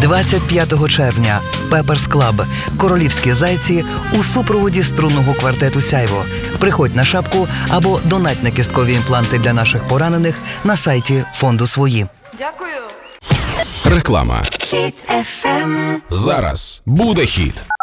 25 червня Pepper's Club «Королівські зайці» у супроводі струнного квартету «Сяйво». Приходь на шапку або донать на кісткові імпланти для наших поранених на сайті фонду «Свої». Дякую. Реклама. Хіт FM. Зараз буде хіт.